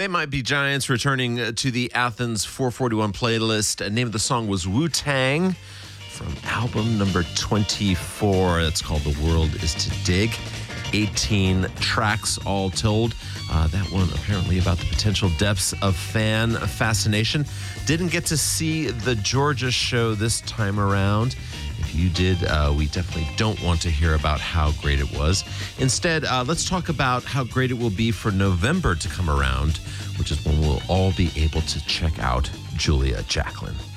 They Might Be Giants returning to the Athens 441 playlist. The name of the song was Wu-Tang from album number 24. That's called The World Is to Dig. 18 tracks all told. That one apparently about the potential depths of fan fascination. Didn't get to see the Georgia show this time around. If you did, we definitely don't want to hear about how great it was. Instead, let's talk about how great it will be for November to come around, which is when we'll all be able to check out Julia Jacklin.